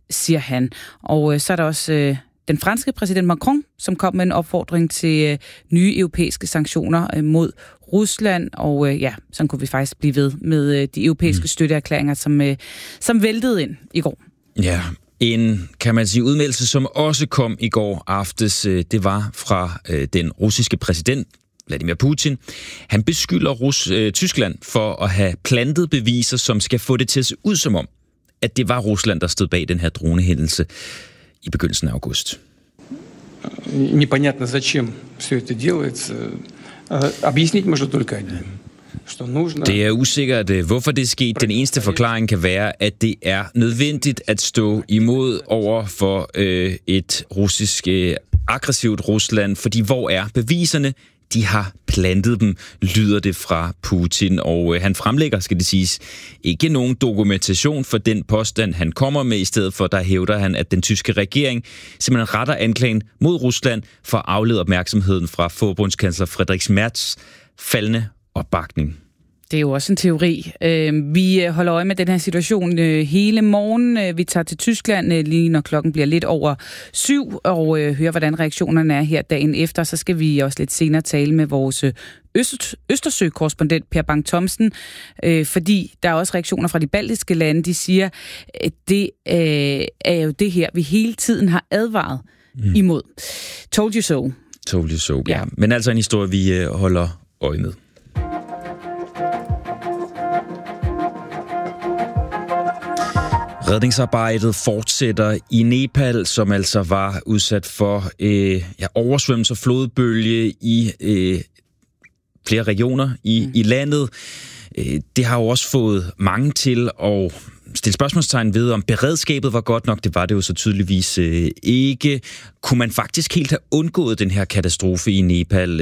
siger han. Og så er der også den franske præsident Macron, som kom med en opfordring til nye europæiske sanktioner mod Rusland, og sådan kunne vi faktisk blive ved med de europæiske støtteerklæringer, som væltede ind i går. Ja, en, kan man sige, udmeldelse, som også kom i går aftes, det var fra den russiske præsident, Vladimir Putin. Han beskylder Tyskland for at have plantet beviser, som skal få det til at se ud som om, at det var Rusland, der stod bag den her dronehændelse i begyndelsen af august. Непонятно, зачем все это делается. Объяснить можно только одно. Det er usikkert, hvorfor det er sket. Den eneste forklaring kan være, at det er nødvendigt at stå imod over for et russisk aggressivt Rusland, fordi hvor er beviserne? De har plantet dem, lyder det fra Putin, og han fremlægger, skal det siges, ikke nogen dokumentation for den påstand, han kommer med. I stedet for, der hævder han, at den tyske regering simpelthen retter anklagen mod Rusland for at aflede opmærksomheden fra forbundskansler Friedrich Merz faldende opbakning. Det er jo også en teori. Vi holder øje med den her situation hele morgen. Vi tager til Tyskland lige når klokken bliver lidt over 7 og hører, hvordan reaktionerne er her dagen efter. Så skal vi også lidt senere tale med vores Østersø-korrespondent Per Bang-Thomsen, fordi der er også reaktioner fra de baltiske lande. De siger, at det er jo det her, vi hele tiden har advaret imod. Told you so. Told you so, ja. Men altså en historie, vi holder øje med. Redningsarbejdet fortsætter i Nepal, som altså var udsat for oversvømmelse og flodbølge i flere regioner i landet. Det har jo også fået mange til at stille spørgsmålstegn ved, om beredskabet var godt nok. Det var det jo så tydeligvis ikke. Kunne man faktisk helt have undgået den her katastrofe i Nepal?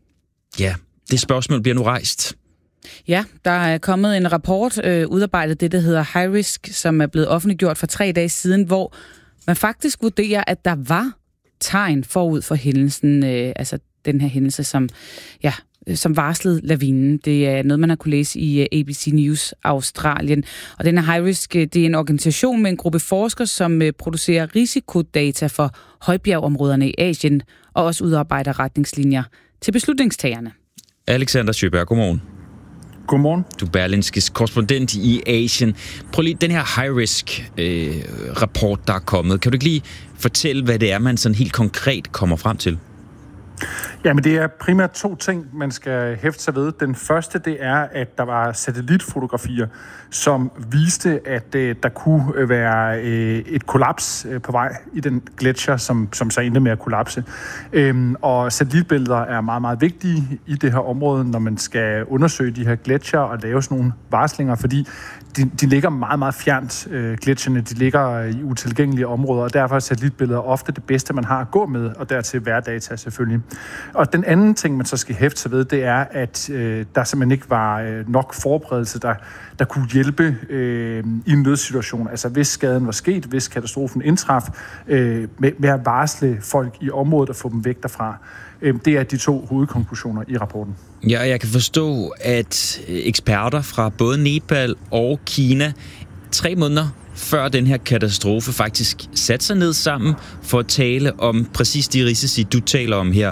Det spørgsmål bliver nu rejst. Ja, der er kommet en rapport udarbejdet, det der hedder High Risk, som er blevet offentliggjort for 3 dage siden, hvor man faktisk vurderer, at der var tegn forud for hændelsen, altså den her hændelse, som varslede lavinen. Det er noget, man har kunne læse i ABC News Australien. Og den her High Risk, det er en organisation med en gruppe forskere, som producerer risikodata for højbjergområderne i Asien, og også udarbejder retningslinjer til beslutningstagerne. Alexander Sjøberg, godmorgen. Godmorgen. Du er Berlingskes korrespondent i Asien. Prøv lige den her high-risk-rapport, der er kommet. Kan du ikke lige fortælle, hvad det er, man sådan helt konkret kommer frem til? Jamen, det er primært 2 ting, man skal hæfte sig ved. Den første, det er, at der var satellitfotografier, som viste, at der kunne være et kollaps på vej i den gletsjer, som så endte med at kollapse. Og satellitbilleder er meget, meget vigtige i det her område, når man skal undersøge de her gletsjer og lave sådan nogle varslinger, fordi de ligger meget, meget fjernt, gletsjerne. De ligger i utilgængelige områder, og derfor er satellitbilleder ofte det bedste, man har at gå med, og dertil værdata selvfølgelig. Og den anden ting, man så skal hæfte sig ved, det er, at der simpelthen ikke var nok forberedelse, der kunne hjælpe i en nødsituation. Altså hvis skaden var sket, hvis katastrofen indtraf, med at varsle folk i området og få dem væk derfra. Det er de 2 hovedkonklusioner i rapporten. Ja, jeg kan forstå, at eksperter fra både Nepal og Kina 3 måneder før den her katastrofe faktisk satte sig ned sammen for at tale om præcis de risici, du taler om her.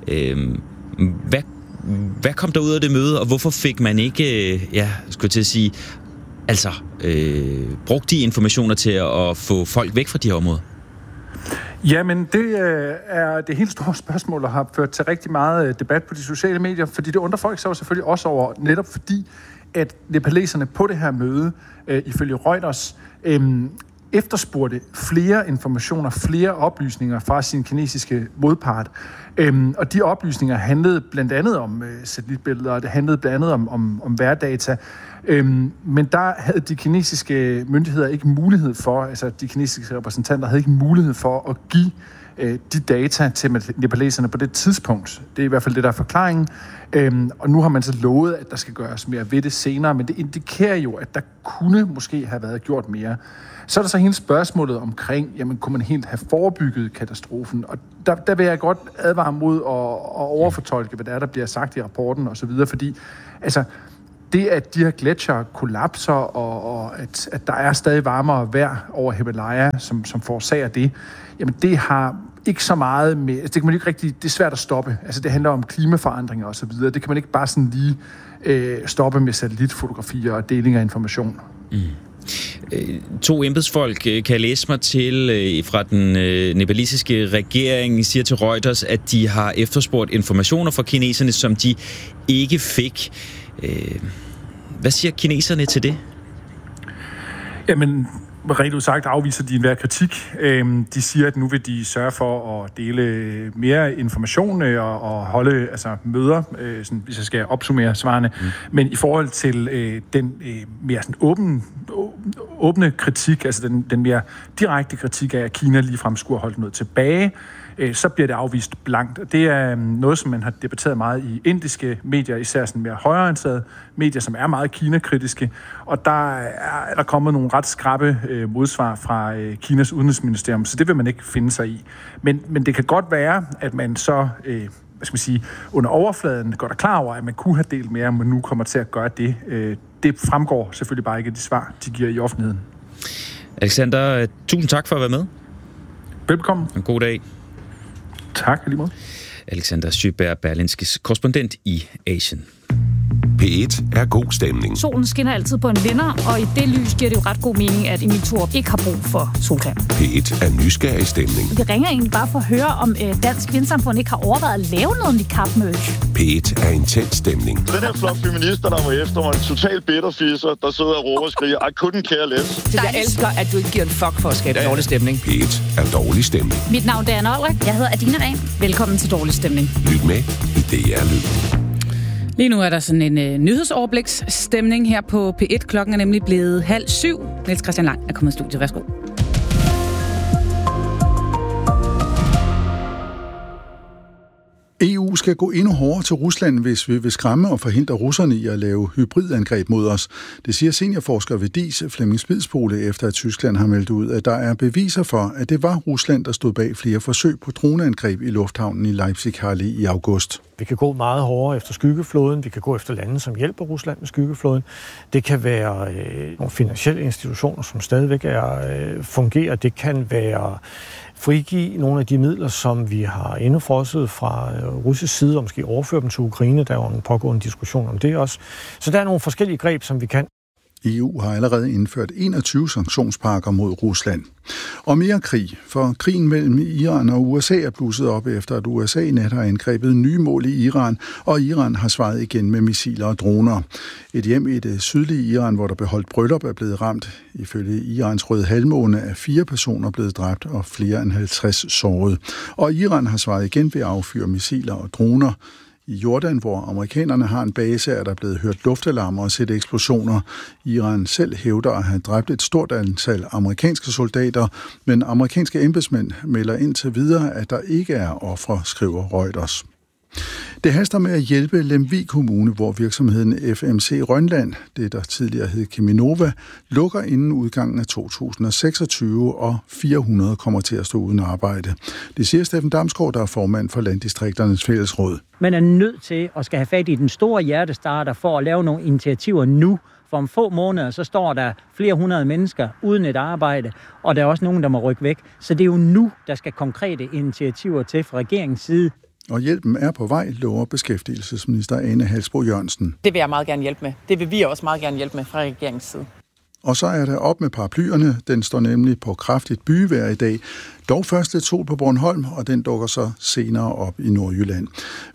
Hvad kom der ud af det møde, og hvorfor fik man ikke, brugt de informationer til at få folk væk fra de her områder? Jamen, det er det helt store spørgsmål, der har ført til rigtig meget debat på de sociale medier, fordi det undrer folk sig jo selvfølgelig også over, netop fordi, at nepaleserne på det her møde, ifølge Reuters, efterspurgte flere informationer, flere oplysninger fra sin kinesiske modpart. Og de oplysninger handlede blandt andet om satellitbilleder, og det handlede blandt andet om værdata. Men der havde de kinesiske myndigheder ikke mulighed for, altså de kinesiske repræsentanter havde ikke mulighed for at give de data til nepaleserne på det tidspunkt. Det er i hvert fald det, der er forklaringen. Og nu har man så lovet, at der skal gøres mere ved det senere, men det indikerer jo, at der kunne måske have været gjort mere. Så er der så hele spørgsmålet omkring, jamen kunne man helt have forebygget katastrofen? Og der vil jeg godt advare mod at overfortolke, hvad der bliver sagt i rapporten osv., fordi altså, det, at de her gletsjer kollapser, og at der er stadig varmere vejr over Himalaya, som forårsager det, jamen det har ikke så meget med... Altså det kan man ikke rigtig... Det er svært at stoppe. Altså det handler om klimaforandringer og så videre. Det kan man ikke bare sådan lige stoppe med satellitfotografier og deling af information. Mm. 2 embedsfolk, kan jeg læse mig til, fra den nepalesiske regering, siger til Reuters, at de har efterspurgt informationer fra kineserne, som de ikke fik. Hvad siger kineserne til det? Jamen, rent udsagt afviser de enhver kritik. De siger, at nu vil de sørge for at dele mere information og holde møder, sådan, hvis jeg skal opsummere svarene. Men i forhold til den mere sådan åbne kritik, altså den mere direkte kritik af, at Kina ligefrem skulle have holdt noget tilbage, så bliver det afvist blankt. Det er noget, som man har debatteret meget i indiske medier, især sådan mere højreorienterede medier, som er meget Kina-kritiske. Og der er der kommet nogle ret skrappe modsvar fra Kinas udenrigsministerium, så det vil man ikke finde sig i. Men det kan godt være, at man så under overfladen går der klar over, at man kunne have delt mere, men nu kommer til at gøre det. Det fremgår selvfølgelig bare ikke af de svar, de giver i offentligheden. Alexander, tusind tak for at være med. Velkommen. En god dag. Tak, lige måde. Alexander Syberg, Berlingskes korrespondent i Asien. P1 er god stemning. Solen skinner altid på en vinder, og i det lys giver det jo ret god mening, at Emil Thorup ikke har brug for solcreme. P1 er nysgerrig stemning. Vi ringer egentlig bare for at høre, om Dansk Vindsamfund ikke har overvejet at lave noget niqab-merch. P1 er intens stemning. Den her flok feminister, der var efter mig, en total bitterfisser, der sidder og råber og skriger, I couldn't care less. Jeg elsker, at du ikke giver en fuck for at skabe dårlig stemning. P1 er dårlig stemning. Mit navn er Anna Olrik. Jeg hedder Adina Rehn. Velkommen til Dårlig Stemning. Lyt med i DR Lyd. Lige nu er der sådan en nyhedsoverbliksstemning her på P1. Klokken er nemlig blevet 6:30. Niels Christian Lang er kommet i studiet. Værsgo. EU skal gå endnu hårdere til Rusland, hvis vi vil skræmme og forhindre russerne i at lave hybridangreb mod os. Det siger seniorforsker ved DIS, Flemming Spidsbole, efter at Tyskland har meldt ud, at der er beviser for, at det var Rusland, der stod bag flere forsøg på droneangreb i lufthavnen i Leipzig-Halle i august. Vi kan gå meget hårdere efter skyggeflåden. Vi kan gå efter lande, som hjælper Rusland med skyggeflåden. Det kan være nogle finansielle institutioner, som stadigvæk fungerer. Det kan være frigive nogle af de midler, som vi har indefrosset fra russisk side, og måske overføre dem til Ukraine. Der er jo en pågående diskussion om det også. Så der er nogle forskellige greb, som vi kan. EU har allerede indført 21 sanktionspakker mod Rusland. Og mere krig, for krigen mellem Iran og USA er blusset op efter, at USA i nat har angrebet nye mål i Iran, og Iran har svaret igen med missiler og droner. Et hjem i det sydlige Iran, hvor der blev holdt bryllup, er blevet ramt. Ifølge Irans Røde Halvmåne er 4 personer blevet dræbt og flere end 50 såret. Og Iran har svaret igen ved at affyre missiler og droner. I Jordan, hvor amerikanerne har en base, er der blevet hørt luftalarmer og set eksplosioner. Iran selv hævder at have dræbt et stort antal amerikanske soldater, men amerikanske embedsmænd melder indtil videre, at der ikke er ofre, skriver Reuters. Det haster med at hjælpe Lemvig Kommune, hvor virksomheden FMC Rønland, det der tidligere hed Cheminova, lukker inden udgangen af 2026, og 400 kommer til at stå uden arbejde. Det siger Steffen Damsgaard, der er formand for Landdistrikternes Fællesråd. Man er nødt til at skal have fat i den store hjertestarter for at lave nogle initiativer nu. For om få måneder, så står der flere hundrede mennesker uden et arbejde, og der er også nogen, der må rykke væk. Så det er jo nu, der skal konkrete initiativer til fra regeringens side. Og hjælpen er på vej, lover beskæftigelsesminister Ane Halsboe-Jørgensen. Det vil jeg meget gerne hjælpe med. Det vil vi også meget gerne hjælpe med fra regeringens side. Og så er der op med paraplyerne. Den står nemlig på kraftigt byvejr i dag. Dog først lidt sol på Bornholm, og den dukker så senere op i Nordjylland.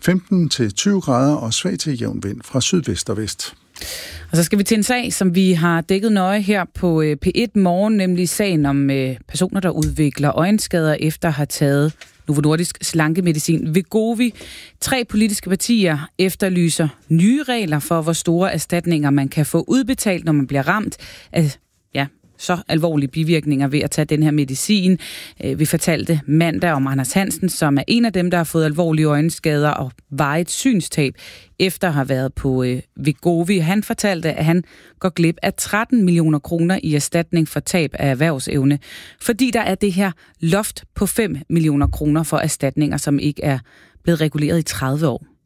15-20 grader og svag til jævn vind fra sydvest og vest. Og så skal vi til en sag, som vi har dækket nøje her på P1 Morgen, nemlig sagen om personer, der udvikler øjenskader efter at have taget Novo Nordisk slankemedicin Wegovy. 3 politiske partier efterlyser nye regler for, hvor store erstatninger man kan få udbetalt, når man bliver ramt af så alvorlige bivirkninger ved at tage den her medicin. Vi fortalte mandag om Anders Hansen, som er en af dem, der har fået alvorlige øjenskader og varigt synstab efter at have været på Wegovy. Han fortalte, at han går glip af 13 millioner kroner i erstatning for tab af erhvervsevne, fordi der er det her loft på 5 millioner kroner for erstatninger, som ikke er blevet reguleret i 30 år.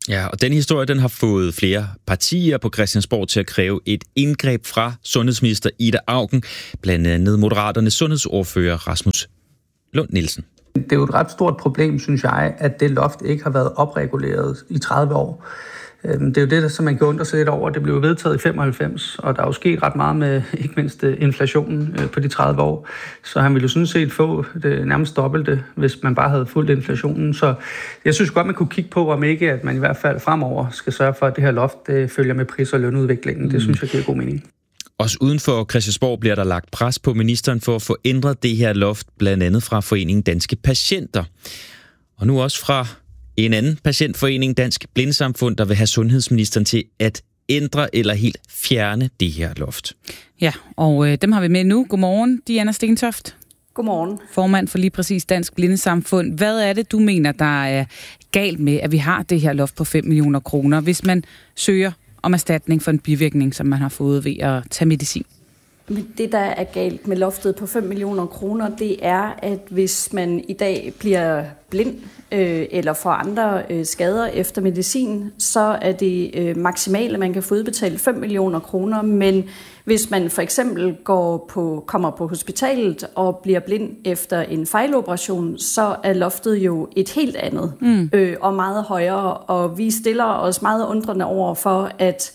Ja, og den historie, den har fået flere partier på Christiansborg til at kræve et indgreb fra sundhedsminister Ida Auken, blandt andet Moderaternes sundhedsordfører Rasmus Lund Nielsen. Det er jo et ret stort problem, synes jeg, at det loft ikke har været opreguleret i 30 år. Det er jo det, som man kan undre sig lidt over. Det blev vedtaget i 95, og der er jo sket ret meget med ikke mindst inflationen på de 30 år. Så han ville jo sådan set få det nærmest dobbelte, hvis man bare havde fulgt inflationen. Så jeg synes godt, man kunne kigge på, om ikke at man i hvert fald fremover skal sørge for, at det her loft følger med pris- og lønudviklingen. Det synes jeg giver god mening. Også uden for Christiansborg bliver der lagt pres på ministeren for at få ændret det her loft, blandt andet fra Foreningen Danske Patienter. Og nu også fra en anden patientforening, Dansk Blindesamfund, der vil have sundhedsministeren til at ændre eller helt fjerne det her loft. Ja, og dem har vi med nu. Godmorgen, Diana Stentoft. Godmorgen. Formand for lige præcis Dansk Blindesamfund. Hvad er det, du mener, der er galt med, at vi har det her loft på 5 millioner kroner, hvis man søger om erstatning for en bivirkning, som man har fået ved at tage medicin? Det, der er galt med loftet på 5 millioner kroner, det er, at hvis man i dag bliver blind eller får andre skader efter medicin, så er det maksimale, man kan få udbetalt 5 millioner kroner. Men hvis man for eksempel kommer på hospitalet og bliver blind efter en fejloperation, så er loftet jo et helt andet og meget højere. Og vi stiller os meget undrende over for,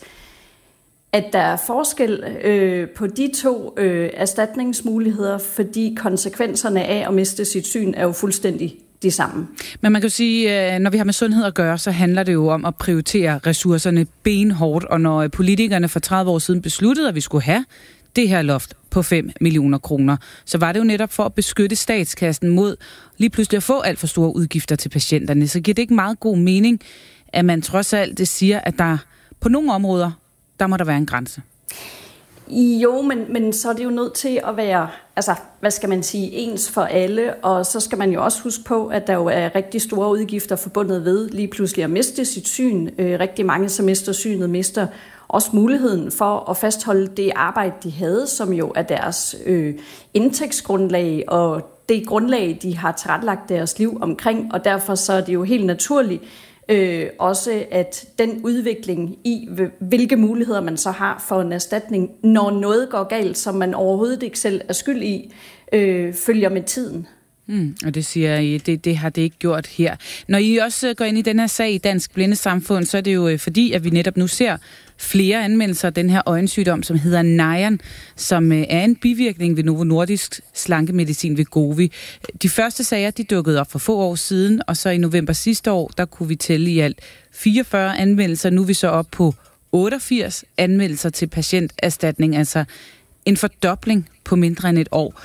at der er forskel på de to erstatningsmuligheder, fordi konsekvenserne af at miste sit syn er jo fuldstændig de samme. Men man kan jo sige, når vi har med sundhed at gøre, så handler det jo om at prioritere ressourcerne benhårdt, og når politikerne for 30 år siden besluttede, at vi skulle have det her loft på 5 millioner kroner, så var det jo netop for at beskytte statskassen mod lige pludselig at få alt for store udgifter til patienterne. Så giver det ikke meget god mening, at man trods alt det siger, at der på nogle områder, der må der være en grænse. Jo, men så er det jo nødt til at være, altså, hvad skal man sige, ens for alle, og så skal man jo også huske på, at der jo er rigtig store udgifter forbundet ved lige pludselig at miste sit syn. Rigtig mange, som mister synet, mister også muligheden for at fastholde det arbejde, de havde, som jo er deres indtægtsgrundlag, og det grundlag, de har tilrettelagt deres liv omkring, og derfor så er det jo helt naturligt, også at den udvikling i, hvilke muligheder man så har for en erstatning, når noget går galt, som man overhovedet ikke selv er skyld i, følger med tiden. Og det siger I, det har det ikke gjort her. Når I også går ind i den her sag i Dansk Blindesamfund, så er det jo fordi, at vi netop nu ser flere anmeldelser af den her øjensygdom, som hedder Nayan, som er en bivirkning ved Novo Nordisk slankemedicin Wegovy. De første sager, de dukkede op for få år siden, og så i november sidste år, der kunne vi tælle i alt 44 anmeldelser. Nu er vi så op på 88 anmeldelser til patienterstatning, altså en fordobling på mindre end et år.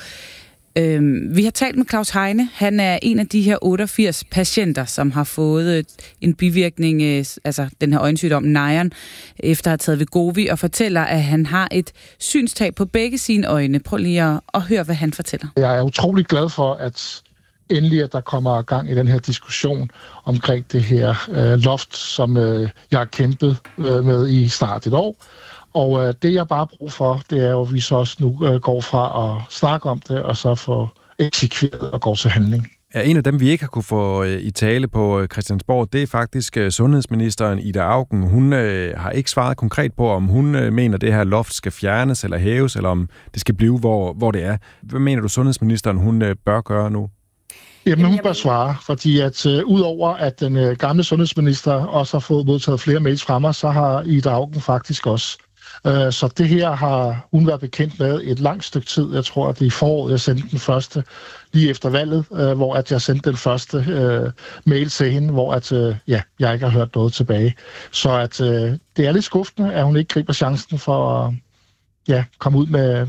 Vi har talt med Claus Heine. Han er en af de her 88 patienter, som har fået en bivirkning, altså den her øjensygdom Nayan, efter at have taget Wegovy, og fortæller, at han har et synstab på begge sine øjne. Prøv lige at høre, hvad han fortæller. Jeg er utrolig glad for, at endelig at der kommer gang i den her diskussion omkring det her loft, som jeg har kæmpet med i snart et år. Og det, jeg bare har brug for, det er jo, at vi så også nu går fra at snakke om det, og så få eksekveret og går til handling. Ja, en af dem, vi ikke har kunne få i tale på Christiansborg, det er faktisk sundhedsministeren Ida Auken. Hun har ikke svaret konkret på, om hun mener, at det her loft skal fjernes eller hæves, eller om det skal blive, hvor det er. Hvad mener du, sundhedsministeren hun bør gøre nu? Jamen, hun bør svare, fordi at udover at den gamle sundhedsminister også har fået modtaget flere mails fra mig, så har Ida Auken faktisk også. Så det her har hun været bekendt med et langt stykke tid. Jeg tror, at det er i foråret, jeg sendte den første lige efter valget, hvor at jeg sendte den første mail til hende, hvor at, jeg ikke har hørt noget tilbage. Så at, det er lidt skuffende, at hun ikke griber chancen for at komme ud med,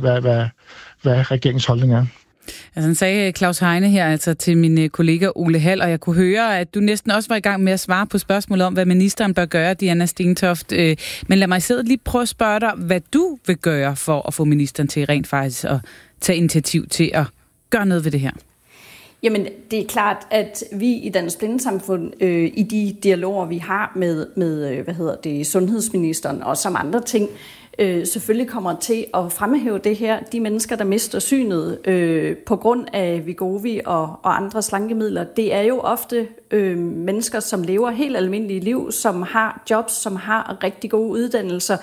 hvad regeringens holdning er. Altså, han sagde Claus Heine her altså til min kollega Ole Hall, og jeg kunne høre, at du næsten også var i gang med at svare på spørgsmålet om, hvad ministeren bør gøre, Diana Stentoft. Men lad mig i stedet lige prøve at spørge dig, hvad du vil gøre for at få ministeren til rent faktisk at tage initiativ til at gøre noget ved det her. Jamen, det er klart, at vi i Dansk Blindesamfund i de dialoger, vi har med sundhedsministeren og som andre ting, selvfølgelig kommer til at fremhæve det her. De mennesker, der mister synet på grund af Wegovy og andre slankemidler, det er jo ofte mennesker, som lever helt almindelige liv, som har jobs, som har rigtig gode uddannelser,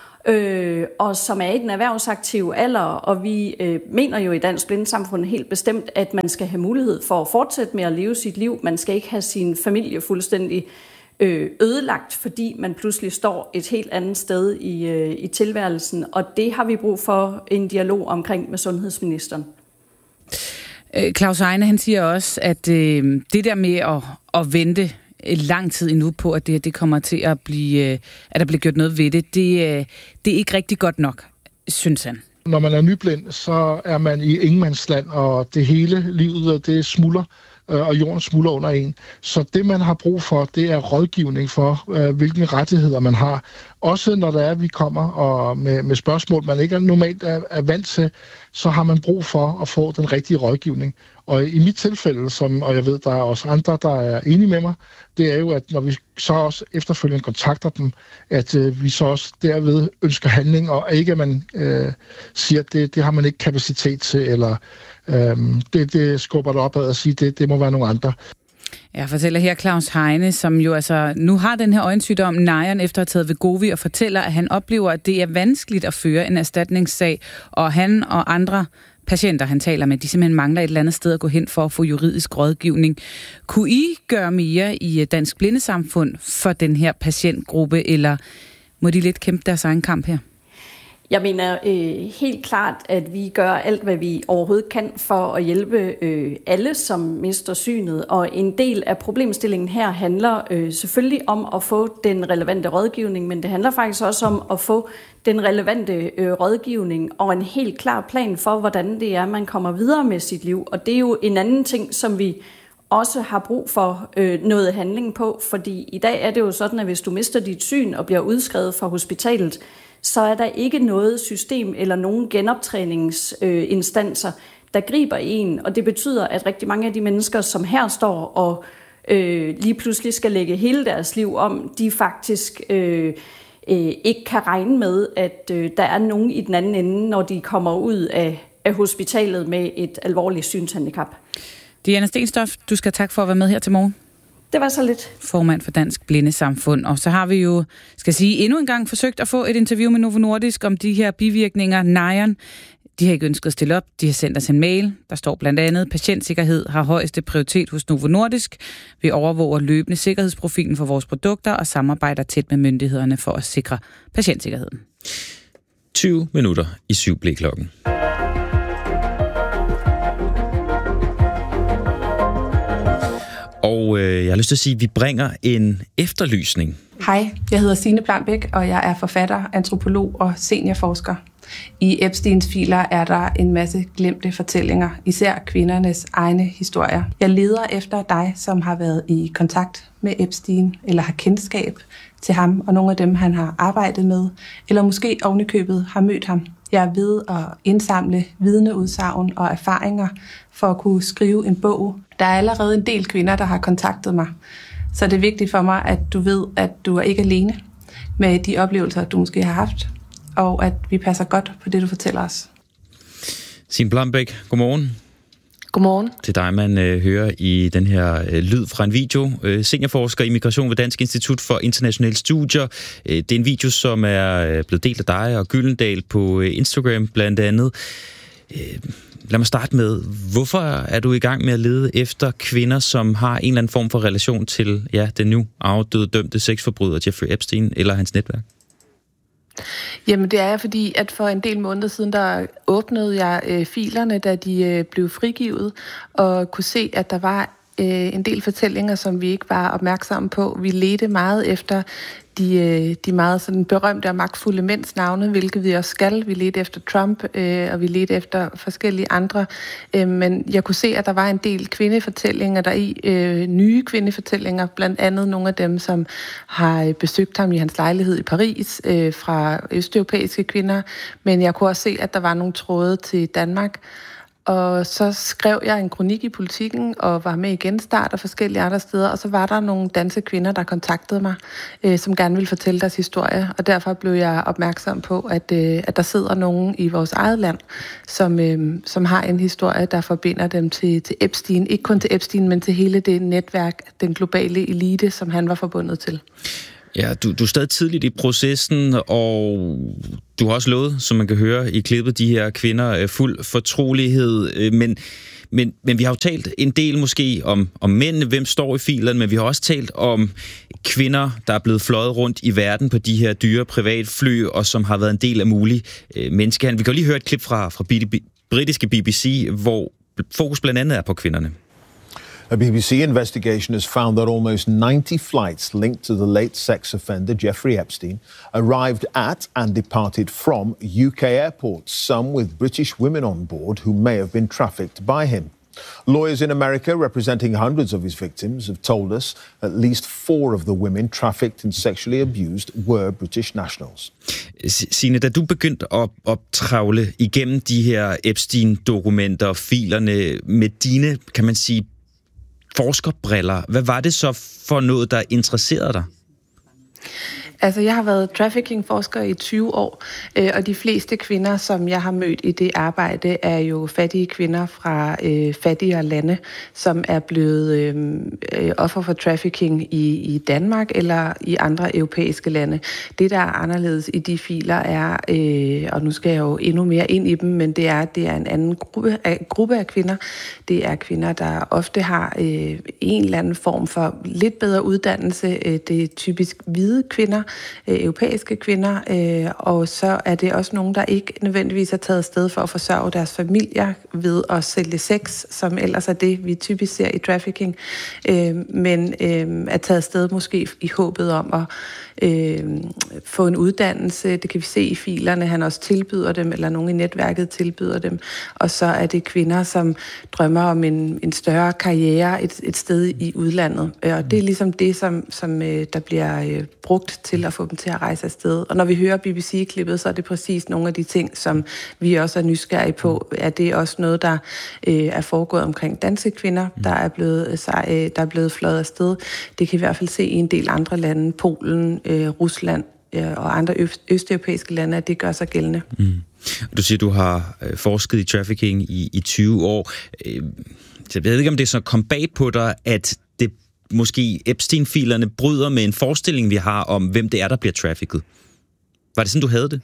og som er i den erhvervsaktive alder, og vi mener jo i Dansk Blindesamfund helt bestemt, at man skal have mulighed for at fortsætte med at leve sit liv. Man skal ikke have sin familie fuldstændig ødelagt, fordi man pludselig står et helt andet sted i tilværelsen, og det har vi brug for en dialog omkring med sundhedsministeren. Claus Heine, han siger også, at det der med at vente lang tid endnu på, at det kommer til at blive, at der bliver gjort noget ved det er ikke rigtig godt nok, synes han. Når man er nyblind, så er man i ingenmandsland, og det hele livet, det smuldrer, og jorden smuldrer under en. Så det, man har brug for, det er rådgivning for, hvilke rettigheder man har. Også når der er, vi kommer og med spørgsmål, man ikke normalt er vant til, så har man brug for at få den rigtige rådgivning. Og i mit tilfælde, og jeg ved, der er også andre, der er enige med mig, det er jo, at når vi så også efterfølgende kontakter dem, at vi så også derved ønsker handling, og ikke at man siger, at det har man ikke kapacitet til, eller det skubber det opad og siger, det må være nogle andre. Jeg fortæller her Claus Heine, som jo altså nu har den her øjensygdom, Nayan, efter at have taget Wegovy, og fortæller, at han oplever, at det er vanskeligt at føre en erstatningssag, og han og andre patienter, han taler med, de simpelthen mangler et eller andet sted at gå hen for at få juridisk rådgivning. Kunne I gøre mere i Dansk Blindesamfund for den her patientgruppe, eller må de lidt kæmpe deres egen kamp her? Jeg mener helt klart, at vi gør alt, hvad vi overhovedet kan for at hjælpe alle, som mister synet. Og en del af problemstillingen her handler selvfølgelig om at få den relevante rådgivning, men det handler faktisk også om at få den relevante rådgivning og en helt klar plan for, hvordan det er, man kommer videre med sit liv. Og det er jo en anden ting, som vi også har brug for noget handling på, fordi i dag er det jo sådan, at hvis du mister dit syn og bliver udskrevet fra hospitalet, så er der ikke noget system eller nogen genoptræningsinstanser, der griber en. Og det betyder, at rigtig mange af de mennesker, som her står og lige pludselig skal lægge hele deres liv om, de faktisk ikke kan regne med, at der er nogen i den anden ende, når de kommer ud af hospitalet med et alvorligt synshandicap. Diana Stenstoft, du skal tak for at være med her til morgen. Det var så lidt. Formand for Dansk Blindesamfund. Og så har vi jo, endnu en gang forsøgt at få et interview med Novo Nordisk om de her bivirkninger. Nayan, de har ikke ønsket at stille op. De har sendt os en mail. Der står blandt andet, patientsikkerhed har højeste prioritet hos Novo Nordisk. Vi overvåger løbende sikkerhedsprofilen for vores produkter og samarbejder tæt med myndighederne for at sikre patientsikkerheden. 20 minutter i 7 blev klokken. Og jeg har lyst til at sige, at vi bringer en efterlysning. Hej, jeg hedder Signe Plambæk, og jeg er forfatter, antropolog og seniorforsker. I Epsteins filer er der en masse glemte fortællinger, især kvindernes egne historier. Jeg leder efter dig, som har været i kontakt med Epstein, eller har kendskab til ham, og nogle af dem, han har arbejdet med, eller måske ovenikøbet har mødt ham. Jeg er ved at indsamle vidneudsagn og erfaringer for at kunne skrive en bog. Der er allerede en del kvinder, der har kontaktet mig. Så det er vigtigt for mig, at du ved, at du er ikke alene med de oplevelser, du måske har haft, og at vi passer godt på det, du fortæller os. Signe Plambæk, godmorgen. Godmorgen. Til dig, man hører i den her lyd fra en video. Seniorforsker i migration ved Dansk Institut for Internationale Studier. Det er en video, som er blevet delt af dig og Gyldendal på Instagram blandt andet. Lad mig starte med, hvorfor er du i gang med at lede efter kvinder, som har en eller anden form for relation til den nu afdøde dømte sexforbryder Jeffrey Epstein eller hans netværk? Jamen det er fordi, at for en del måneder siden, der åbnede jeg filerne, da de blev frigivet, og kunne se, at der var en del fortællinger, som vi ikke var opmærksomme på. Vi ledte meget efter de meget sådan berømte og magtfulde mænds navne, hvilket vi også skal. Vi ledte efter Trump, og vi ledte efter forskellige andre. Men jeg kunne se, at der var en del kvindefortællinger nye kvindefortællinger, blandt andet nogle af dem, som har besøgt ham i hans lejlighed i Paris, fra østeuropæiske kvinder. Men jeg kunne også se, at der var nogle tråde til Danmark. Og så skrev jeg en kronik i Politiken og var med i Genstart og forskellige andre steder. Og så var der nogle danske kvinder, der kontaktede mig, som gerne ville fortælle deres historie. Og derfor blev jeg opmærksom på, at der sidder nogen i vores eget land, som har en historie, der forbinder dem til Epstein. Ikke kun til Epstein, men til hele det netværk, den globale elite, som han var forbundet til. Ja, du er stadig tidligt i processen, og du har også lovet, som man kan høre i klippet, de her kvinder fuld fortrolighed. Men vi har jo talt en del måske om mændene, hvem står i filerne, men vi har også talt om kvinder, der er blevet fløjet rundt i verden på de her dyre privatfly, og som har været en del af mulig menneskehandel. Vi kan jo lige høre et klip fra britiske BBC, hvor fokus blandt andet er på kvinderne. A BBC investigation has found that almost 90 flights linked to the late sex offender Jeffrey Epstein arrived at and departed from UK airports, some with British women on board who may have been trafficked by him. Lawyers in America representing hundreds of his victims have told us at least 4 of the women trafficked and sexually abused were British nationals. Signe, da du begyndte at travle igennem de her Epstein-dokumenter, filerne med dine, kan man sige, forskerbriller. Hvad var det så for noget, der interesserede dig? Altså, jeg har været trafficking-forsker i 20 år, og de fleste kvinder, som jeg har mødt i det arbejde, er jo fattige kvinder fra fattigere lande, som er blevet offer for trafficking i Danmark eller i andre europæiske lande. Det, der er anderledes i de filer, er, og nu skal jeg jo endnu mere ind i dem, men det er en anden gruppe af kvinder. Det er kvinder, der ofte har en eller anden form for lidt bedre uddannelse. Det er typisk hvide kvinder, europæiske kvinder, og så er det også nogen, der ikke nødvendigvis er taget afsted for at forsørge deres familier ved at sælge sex, som ellers er det, vi typisk ser i trafficking, men er taget afsted måske i håbet om at få en uddannelse. Det kan vi se i filerne, han også tilbyder dem, eller nogen i netværket tilbyder dem. Og så er det kvinder, som drømmer om en større karriere et sted i udlandet. Og det er ligesom det, som der bliver brugt til at få dem til at rejse afsted. Og når vi hører BBC-klippet, så er det præcis nogle af de ting, som vi også er nysgerrige på. Er det også noget, der er foregået omkring danske kvinder, der er blevet fløjet afsted? Det kan vi i hvert fald se i en del andre lande, Polen, Rusland og andre østeuropæiske lande, at det gør sig gældende. Mm. Du siger, du har forsket i trafficking i 20 år. Jeg ved ikke, om det er så kom bag på dig, at det måske Epstein-filerne bryder med en forestilling, vi har om, hvem det er, der bliver trafficket. Var det sådan, du havde det?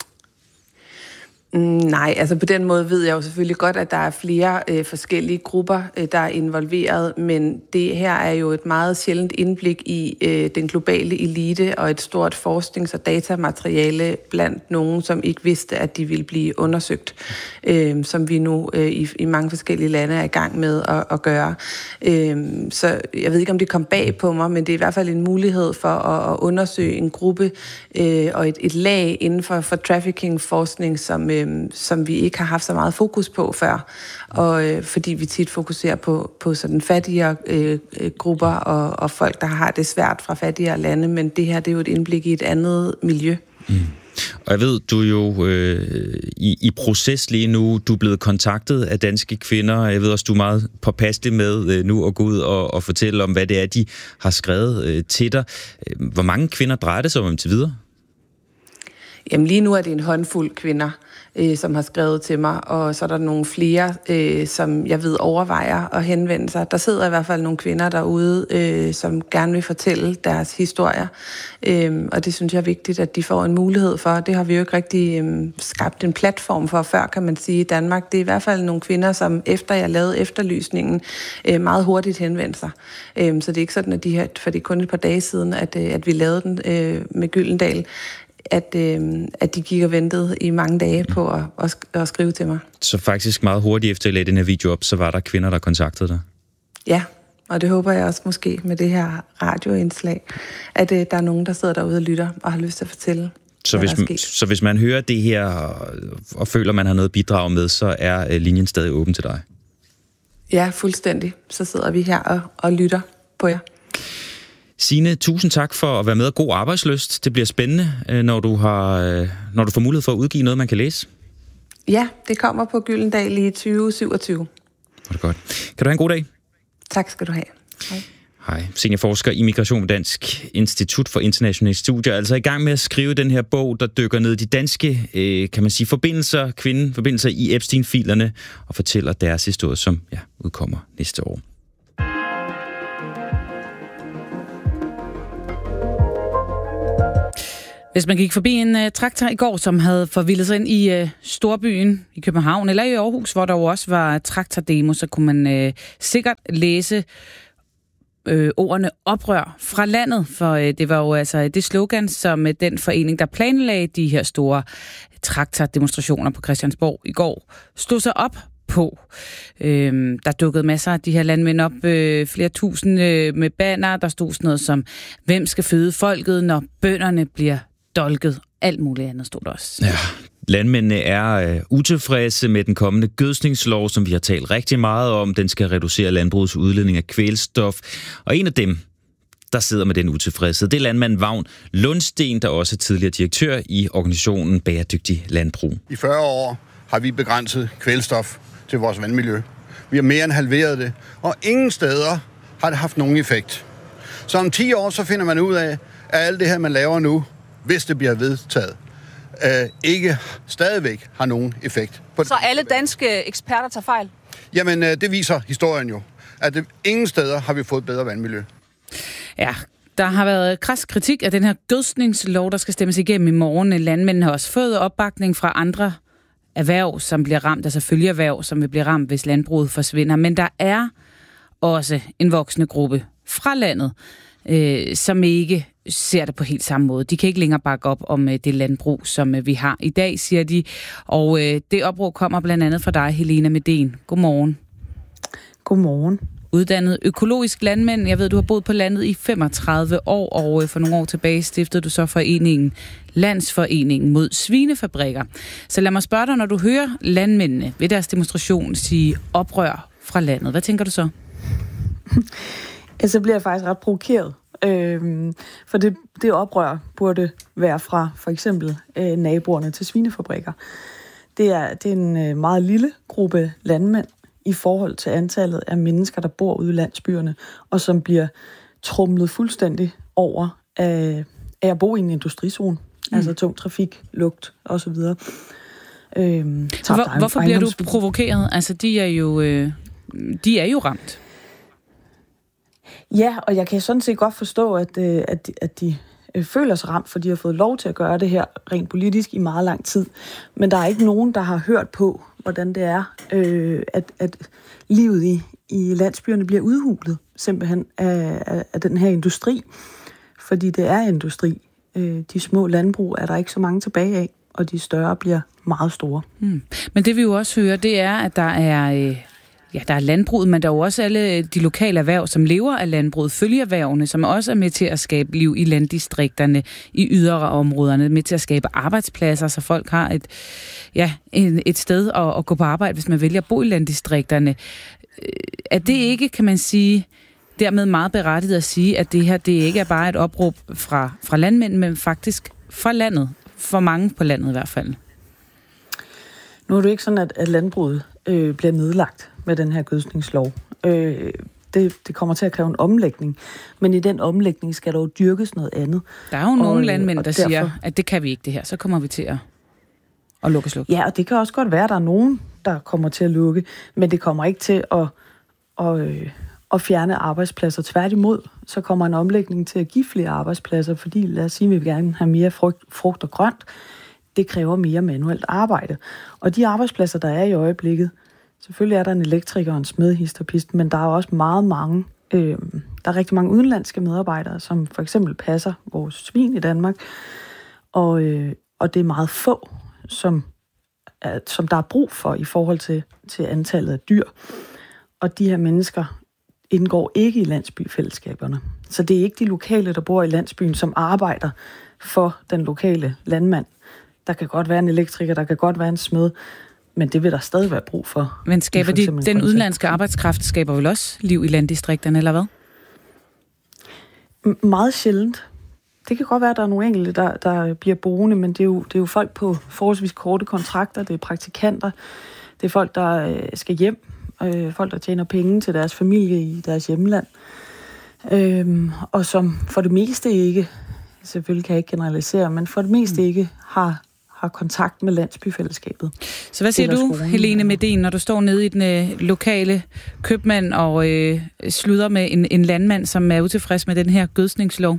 Nej, altså på den måde ved jeg jo selvfølgelig godt, at der er flere forskellige grupper, der er involveret, men det her er jo et meget sjældent indblik i den globale elite og et stort forsknings- og datamateriale blandt nogen, som ikke vidste, at de ville blive undersøgt, som vi nu i mange forskellige lande er i gang med at gøre. Så jeg ved ikke, om det kom bag på mig, men det er i hvert fald en mulighed for at undersøge en gruppe og et lag inden for trafficking-forskning, som vi ikke har haft så meget fokus på før, og fordi vi tit fokuserer på sådan fattigere grupper og folk, der har det svært fra fattigere lande, men det her, det er jo et indblik i et andet miljø. Mm. Og jeg ved, du er jo i proces lige nu. Du er blevet kontaktet af danske kvinder. Jeg ved også, du er meget påpasselig med nu at gå ud og fortælle om, hvad det er, de har skrevet til dig. Hvor mange kvinder drejer det sig om til videre? Jamen lige nu er det en håndfuld kvinder, som har skrevet til mig, og så er der nogle flere, som jeg ved overvejer at henvende sig. Der sidder i hvert fald nogle kvinder derude, som gerne vil fortælle deres historier, og det synes jeg er vigtigt, at de får en mulighed for. Det har vi jo ikke rigtig skabt en platform for før, kan man sige, i Danmark. Det er i hvert fald nogle kvinder, som efter jeg lavede efterlysningen, meget hurtigt henvendte sig. Så det er ikke sådan, at for det er kun et par dage siden, at vi lavede den med Gyldendal, at de gik og ventede i mange dage på at skrive til mig. Så faktisk meget hurtigt efter at lagde den her video op, så var der kvinder, der kontaktede dig? Ja, og det håber jeg også måske med det her radioindslag, at der er nogen, der sidder derude og lytter og har lyst til at fortælle, så hvis man hører det her og føler, man har noget at bidrage med, så er linjen stadig åben til dig? Ja, fuldstændig. Så sidder vi her og lytter på jer. Signe, tusind tak for at være med, og god arbejdslyst. Det bliver spændende, når du får mulighed for at udgive noget, man kan læse. Ja, det kommer på Gyldendal i 2027. Det er godt. Kan du have en god dag? Tak skal du have. Hej. Hej. Seniorforsker i migration ved Dansk Institut for Internationale Studier, altså i gang med at skrive den her bog, der dykker ned i de danske, kan man sige, forbindelser i Epstein-filerne, og fortæller deres historie, som udkommer næste år. Hvis man gik forbi en traktor i går, som havde forvildet sig ind i storbyen i København eller i Aarhus, hvor der jo også var traktordemo, så kunne man sikkert læse ordene oprør fra landet, for det var jo altså det slogan, som den forening, der planlagde de her store traktordemonstrationer på Christiansborg i går, stod sig op på. Der dukkede masser af de her landmænd op, flere tusind med banner, der stod sådan noget som, hvem skal føde folket, når bønderne bliver dolket. Alt muligt andet stod der også. Ja, landmændene er utilfredse med den kommende gødskningslov, som vi har talt rigtig meget om. Den skal reducere landbrugets udledning af kvælstof. Og en af dem, der sidder med den utilfredshed, det er landmand Vagn Lundsten, der også er tidligere direktør i organisationen Bæredygtig Landbrug. I 40 år har vi begrænset kvælstof til vores vandmiljø. Vi har mere end halveret det, og ingen steder har det haft nogen effekt. Så om 10 år, så finder man ud af, at alt det her, man laver nu, hvis det bliver vedtaget, ikke stadigvæk har nogen effekt. Så alle danske eksperter tager fejl? Jamen, det viser historien jo, at ingen steder har vi fået bedre vandmiljø. Ja, der har været krads kritik af den her gødskningslov, der skal stemmes igennem i morgen. Landmændene har også fået opbakning fra andre erhverv, som bliver ramt, altså følgeerhverv, som vil blive ramt, hvis landbruget forsvinder. Men der er også en voksende gruppe fra landet, som ikke ser det på helt samme måde. De kan ikke længere bakke op om det landbrug, som vi har i dag, siger de. Og det opråb kommer blandt andet fra dig, Helena Medén. Godmorgen. Godmorgen. Uddannet økologisk landmand. Jeg ved, du har boet på landet i 35 år, og for nogle år tilbage stiftede du så foreningen Landsforeningen mod svinefabrikker. Så lad mig spørge dig, når du hører landmændene ved deres demonstration sige oprør fra landet. Hvad tænker du så? Så bliver jeg faktisk ret provokeret. For det oprør burde være fra for eksempel naboerne til svinefabrikker. Det er en meget lille gruppe landmænd i forhold til antallet af mennesker, der bor ude i landsbyerne, og som bliver tromlet fuldstændig over af at bo i en industrizone. Altså tung trafik, lugt osv. Hvorfor bliver du provokeret? Altså, de er jo ramt. Ja, og jeg kan sådan set godt forstå, at de føler sig ramt, for de har fået lov til at gøre det her rent politisk i meget lang tid. Men der er ikke nogen, der har hørt på, hvordan det er, at livet i landsbyerne bliver udhulet simpelthen af den her industri. Fordi det er industri. De små landbrug er der ikke så mange tilbage af, og de større bliver meget store. Men det vi jo også hører, det er, at der er landbruget, men der er jo også alle de lokale erhverv, som lever af landbruget, følgeerhvervene, som også er med til at skabe liv i landdistrikterne, i ydre områderne, med til at skabe arbejdspladser, så folk har et sted at gå på arbejde, hvis man vælger at bo i landdistrikterne. Er det ikke, kan man sige, dermed meget berettiget at sige, at det her, det ikke er bare et opråb fra landmænd, men faktisk fra landet, for mange på landet i hvert fald? Nu er det ikke sådan, at landbruget bliver nedlagt med den her gødskningslov. Det kommer til at kræve en omlægning, men i den omlægning skal der jo dyrkes noget andet. Der er jo nogle landmænd, der siger, at det kan vi ikke det her, så kommer vi til at lukke og slukke. Ja, og det kan også godt være, at der er nogen, der kommer til at lukke, men det kommer ikke til at fjerne arbejdspladser. Tværtimod, så kommer en omlægning til at give flere arbejdspladser, fordi lad os sige, at vi vil gerne have mere frugt og grønt. Det kræver mere manuelt arbejde. Og de arbejdspladser, der er i øjeblikket, selvfølgelig er der en elektriker og en smed, hist og pist, men der er også meget mange, der er rigtig mange udenlandske medarbejdere, som for eksempel passer vores svin i Danmark, og det er meget få, som der er brug for i forhold til antallet af dyr. Og de her mennesker indgår ikke i landsbyfællesskaberne. Så det er ikke de lokale, der bor i landsbyen, som arbejder for den lokale landmand. Der kan godt være en elektriker, der kan godt være en smed, men det vil der stadig være brug for. Men skaber den udenlandske arbejdskraft skaber vel også liv i landdistrikterne, eller hvad? Meget sjældent. Det kan godt være, at der er nogle enkelte, der bliver boende, men det er jo folk på forholdsvis korte kontrakter, det er praktikanter, det er folk, der skal hjem, folk, der tjener penge til deres familie i deres hjemland, og som for det meste ikke, selvfølgelig kan jeg ikke generalisere, men for det meste ikke har kontakt med landsbyfællesskabet. Så hvad siger du, Helene Medin, når du står nede i den lokale købmand og slutter med en landmand, som er utilfreds med den her gødsningslov?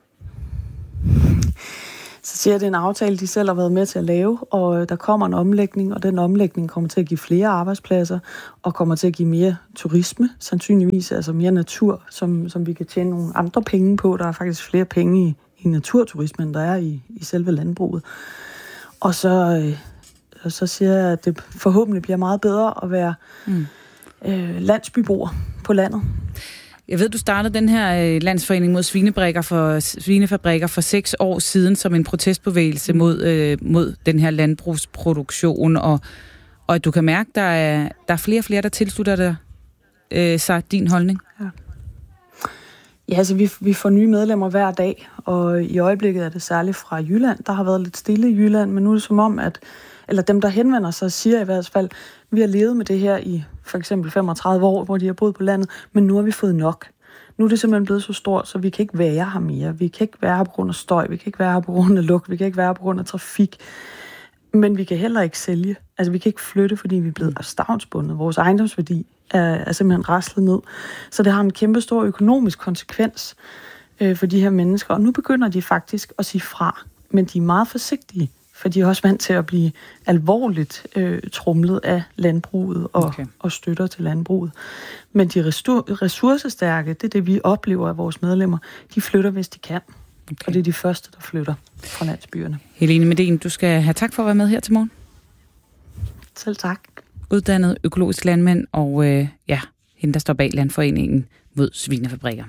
Så siger jeg, at det er en aftale, de selv har været med til at lave, og der kommer en omlægning, og den omlægning kommer til at give flere arbejdspladser, og kommer til at give mere turisme, sandsynligvis, altså mere natur, som vi kan tjene nogle andre penge på. Der er faktisk flere penge i naturturismen, end der er i selve landbruget. Og så siger jeg, at det forhåbentlig bliver meget bedre at være landsbyboer på landet. Jeg ved, du startede den her landsforening mod svinefabrikker for 6 år siden som en protestbevægelse mod den her landbrugsproduktion, og at du kan mærke, der er flere og flere, der tilslutter sig din holdning. Ja, altså vi får nye medlemmer hver dag, og i øjeblikket er det særligt fra Jylland. Der har været lidt stille i Jylland, men nu er det som om, eller dem, der henvender sig, siger i hvert fald, vi har levet med det her i for eksempel 35 år, hvor de har boet på landet, men nu har vi fået nok. Nu er det simpelthen blevet så stort, så vi kan ikke være her mere. Vi kan ikke være her på grund af støj, vi kan ikke være her på grund af lugt, vi kan ikke være her på grund af trafik. Men vi kan heller ikke sælge. Altså vi kan ikke flytte, fordi vi er blevet stavnsbundet. Vores ejendomsværdi er simpelthen raslet ned. Så det har en kæmpe stor økonomisk konsekvens for de her mennesker. Og nu begynder de faktisk at sige fra, men de er meget forsigtige. For de er også vant til at blive alvorligt tromlet af landbruget og støtter til landbruget. Men de ressourcestærke, det er det, vi oplever af vores medlemmer, de flytter, hvis de kan. Okay. Og det er de første, der flytter fra landsbyerne. Helene Medin, du skal have tak for at være med her til morgen. Selv tak. Uddannet økologisk landmand og hende, der står bag Landforeningen mod svinefabrikker.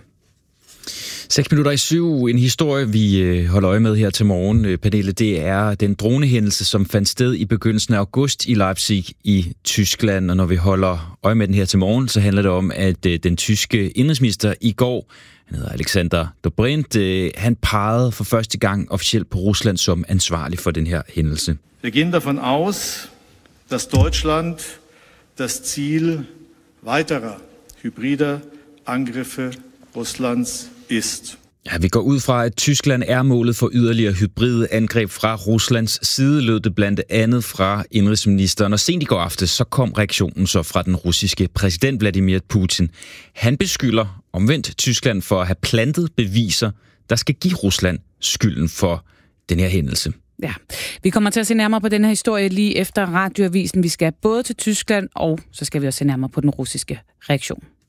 6:07. En historie, vi holder øje med her til morgen, Pernille, det er den dronehændelse, som fandt sted i begyndelsen af august i Leipzig i Tyskland. Og når vi holder øje med den her til morgen, så handler det om, at den tyske indenrigsminister i går, han hedder Alexander Dobrindt, han pegede for første gang officielt på Rusland som ansvarlig for den her hændelse. Wir gehen davon aus, dass Deutschland das Ziel weiterer hybrider Angriffe Russlands ist. Ja, vi går ud fra, at Tyskland er målet for yderligere hybride angreb fra Ruslands side, lød det blandt andet fra indenrigsministeren. Og sent i går aftes, så kom reaktionen så fra den russiske præsident Vladimir Putin. Han beskylder omvendt Tyskland for at have plantet beviser, der skal give Rusland skylden for den her hændelse. Ja, vi kommer til at se nærmere på den her historie lige efter radioavisen. Vi skal både til Tyskland, og så skal vi også se nærmere på den russiske reaktion.